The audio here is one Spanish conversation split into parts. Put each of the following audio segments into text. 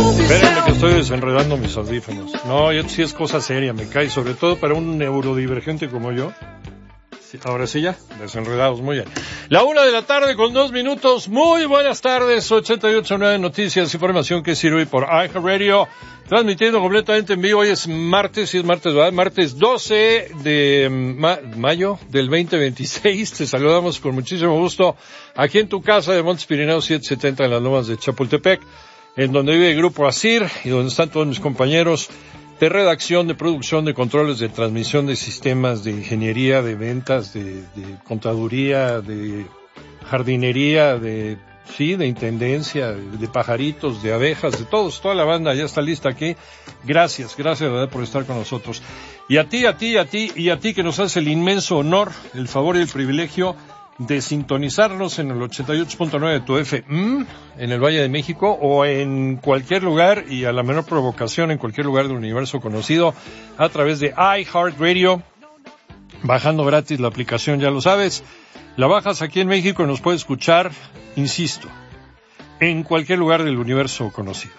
Espérenme que estoy desenredando mis audífonos. No, sí es cosa seria, me cae, sobre todo para un neurodivergente como yo. Sí, ahora sí ya, desenredados, muy bien. 1:00 con 2 minutos, muy buenas tardes, 88.9 Noticias, información que sirve por iHeartRadio, transmitiendo completamente en vivo. Hoy es martes, ¿verdad? Martes 12 de mayo del 2026, te saludamos con muchísimo gusto aquí en tu casa de Montes Pirineos 770 en las Lomas de Chapultepec, en donde vive el Grupo ASIR y donde están todos mis compañeros de redacción, de producción, de controles, de transmisión de sistemas, de ingeniería, de ventas, de contaduría, de jardinería, de intendencia, de pajaritos, de abejas, de todos, toda la banda ya está lista aquí. Gracias, de verdad, por estar con nosotros. Y a ti que nos hace el inmenso honor, el favor y el privilegio de sintonizarnos en el 88.9 de tu FM, en el Valle de México, o en cualquier lugar y a la menor provocación en cualquier lugar del universo conocido, a través de iHeartRadio, bajando gratis la aplicación, ya lo sabes. La bajas aquí en México y nos puedes escuchar, insisto, en cualquier lugar del universo conocido.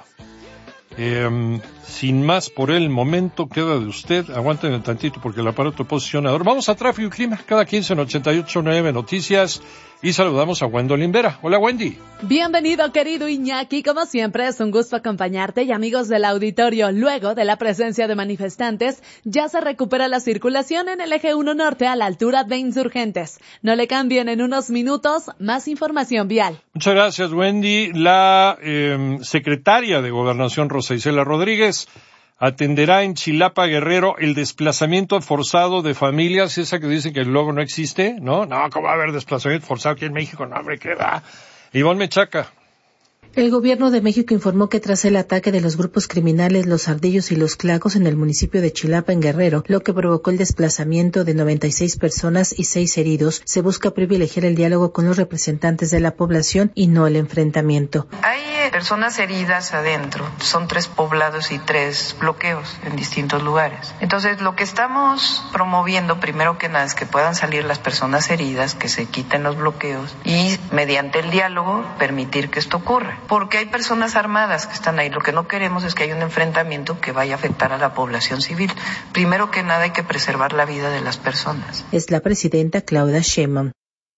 Sin más por el momento, queda de usted. Aguántenme tantito porque el aparato posicionador. Vamos a tráfico y clima, cada 15 en 88.9 Noticias. Y saludamos a Gwendolyn Vera. Hola, Wendy. Bienvenido, querido Iñaki. Como siempre, es un gusto acompañarte. Y amigos del auditorio, luego de la presencia de manifestantes, ya se recupera la circulación en el eje 1 norte a la altura de Insurgentes. No le cambien, en unos minutos más información vial. Muchas gracias, Wendy. La secretaria de Gobernación, Rosa Isela Rodríguez, atenderá en Chilapa, Guerrero, el desplazamiento forzado de familias, esa que dicen que luego no existe, ¿no? No, ¿cómo va a haber desplazamiento forzado aquí en México? No, hombre, ¿qué va? Ivonne Mechaca. El gobierno de México informó que tras el ataque de los grupos criminales Los Ardillos y Los Clacos en el municipio de Chilapa, en Guerrero, lo que provocó el desplazamiento de 96 personas y 6 heridos, se busca privilegiar el diálogo con los representantes de la población y no el enfrentamiento. Hay personas heridas adentro, son 3 poblados y 3 bloqueos en distintos lugares. Entonces, lo que estamos promoviendo, primero que nada, es que puedan salir las personas heridas, que se quiten los bloqueos y, mediante el diálogo, permitir que esto ocurra. Porque hay personas armadas que están ahí. Lo que no queremos es que haya un enfrentamiento que vaya a afectar a la población civil. Primero que nada hay que preservar la vida de las personas. Es la presidenta Claudia Sheinbaum.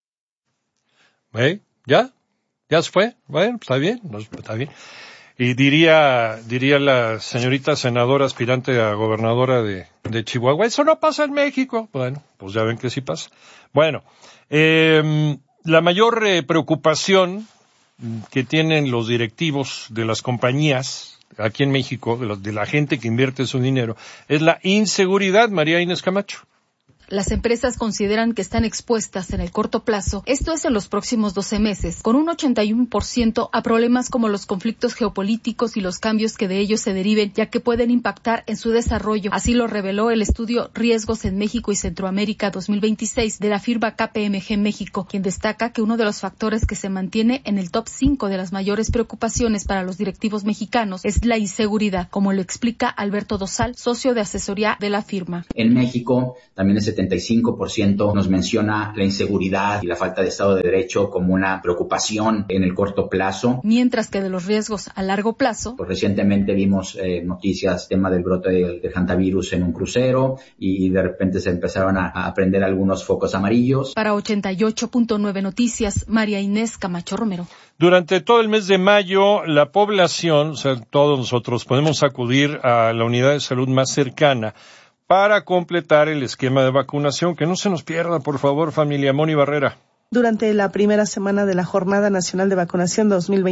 ¿Ya se fue? Bueno, está bien. Y diría la señorita senadora aspirante a gobernadora de Chihuahua, eso no pasa en México. Bueno, pues ya ven que sí pasa. Bueno, la mayor preocupación que tienen los directivos de las compañías aquí en México, de la gente que invierte su dinero, es la inseguridad. María Inés Camacho. Las empresas consideran que están expuestas en el corto plazo, esto es en los próximos 12 meses, con un 81% a problemas como los conflictos geopolíticos y los cambios que de ellos se deriven, ya que pueden impactar en su desarrollo. Así lo reveló el estudio Riesgos en México y Centroamérica 2026 de la firma KPMG México, quien destaca que uno de los factores que se mantiene en el top 5 de las mayores preocupaciones para los directivos mexicanos es la inseguridad, como lo explica Alberto Dosal, socio de asesoría de la firma. En México también el 75% nos menciona la inseguridad y la falta de Estado de Derecho como una preocupación en el corto plazo. Mientras que de los riesgos a largo plazo, pues recientemente vimos noticias, tema del brote del hantavirus en un crucero y de repente se empezaron a prender algunos focos amarillos. Para 88.9 Noticias, María Inés Camacho Romero. Durante todo el mes de mayo, la población, o sea, todos nosotros podemos acudir a la unidad de salud más cercana para completar el esquema de vacunación. Que no se nos pierda, por favor, familia. Moni Barrera. Durante la primera semana de la Jornada Nacional de Vacunación 2020,